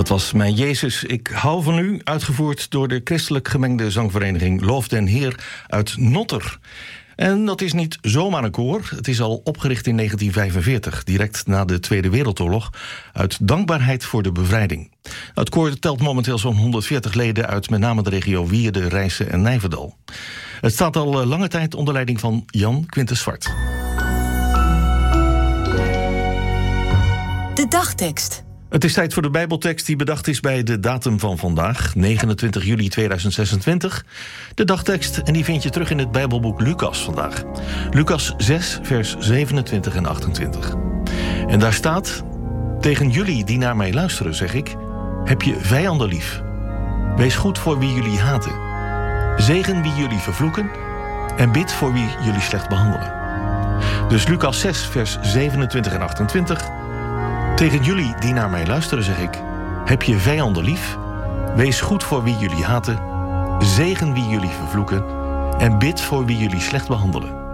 Dat was Mijn Jezus, ik hou van u, uitgevoerd door de christelijk gemengde zangvereniging Loof den Heer uit Notter. En dat is niet zomaar een koor. Het is al opgericht in 1945, direct na de Tweede Wereldoorlog, uit dankbaarheid voor de bevrijding. Het koor telt momenteel zo'n 140 leden uit met name de regio Wierde, Rijsse en Nijverdal. Het staat al lange tijd onder leiding van Jan Quintus Zwart. De dagtekst. Het is tijd voor de Bijbeltekst die bedacht is bij de datum van vandaag, 29 juli 2026. De dagtekst, en die vind je terug in het Bijbelboek Lucas vandaag. Lucas 6, vers 27 en 28. En daar staat: tegen jullie die naar mij luisteren, zeg ik, heb je vijanden lief. Wees goed voor wie jullie haten. Zegen wie jullie vervloeken en bid voor wie jullie slecht behandelen. Dus Lucas 6, vers 27 en 28... tegen jullie die naar mij luisteren, zeg ik, heb je vijanden lief. Wees goed voor wie jullie haten. Zegen wie jullie vervloeken. En bid voor wie jullie slecht behandelen.